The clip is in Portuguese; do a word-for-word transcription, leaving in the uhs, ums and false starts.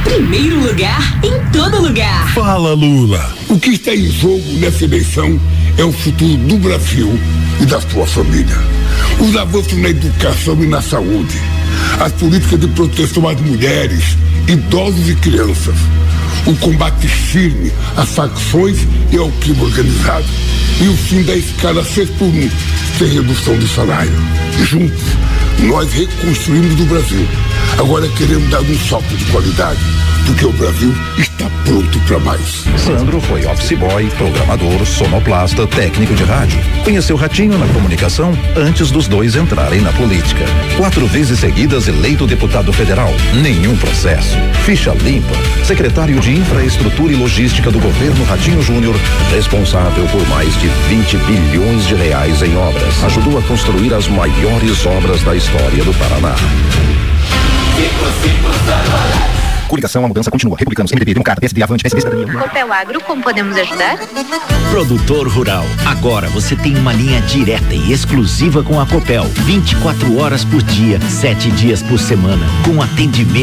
Primeiro lugar em todo lugar. Fala, Lula. O que está em jogo nessa eleição é o futuro do Brasil e da sua família. Os avanços na educação e na saúde, as políticas de proteção às mulheres, idosos e crianças, o combate firme às facções e ao crime organizado e o fim da escala seis por um, sem redução de salário. Juntos, nós reconstruímos o Brasil. Agora queremos dar um salto de qualidade, porque o Brasil está pronto para mais. Sandro foi office boy, programador, sonoplasta, técnico de rádio. Conheceu Ratinho na comunicação antes dos dois entrarem na política. Quatro vezes seguidas eleito deputado federal. Nenhum processo. Ficha limpa. Secretário de Infraestrutura e Logística do governo Ratinho Júnior, responsável por mais de vinte bilhões de reais em obras. Ajudou a construir as maiores obras da história do Paraná. Coligação, a mudança continua. Republicanos, M D B, Democrata, P S D, Avante, P S D, Cidadania. Copel Agro, como podemos ajudar? Produtor rural. Agora você tem uma linha direta e exclusiva com a Copel. vinte e quatro horas por dia, sete dias por semana, com atendimento